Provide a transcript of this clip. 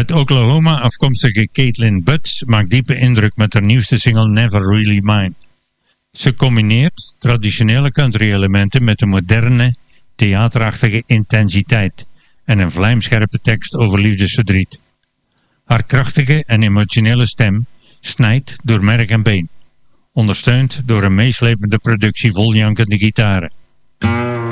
Uit Oklahoma afkomstige Caitlin Butts maakt diepe indruk met haar nieuwste single Never Really Mine. Ze combineert traditionele country-elementen met een moderne, theaterachtige intensiteit en een vlijmscherpe tekst over liefdesverdriet. Haar krachtige en emotionele stem snijdt door merg en been, ondersteund door een meeslepende productie vol jankende gitaren.